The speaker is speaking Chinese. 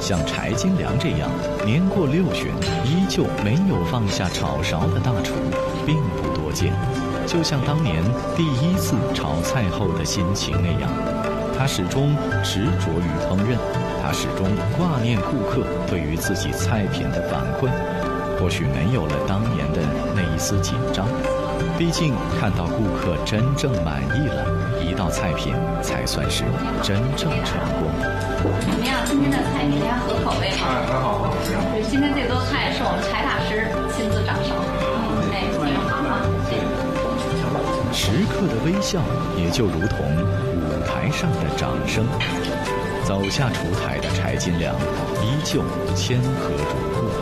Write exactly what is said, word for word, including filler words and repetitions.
像柴金良这样年过六旬依旧没有放下炒勺的大厨并不多见。就像当年第一次炒菜后的心情那样，他始终执着于烹饪，他始终挂念顾客对于自己菜品的反馈。或许没有了当年的那一丝紧张，毕竟看到顾客真正满意了，一道菜品才算是真正成功。 怎么样？今天的菜品大家合口味吗？ 哎，很好，很好吃。 对，今天这桌菜是我们柴大师亲自掌勺。嗯，哎，非常好啊。 时刻的微笑，也就如同舞台上的掌声。走下厨台的柴金良，依旧谦和如故。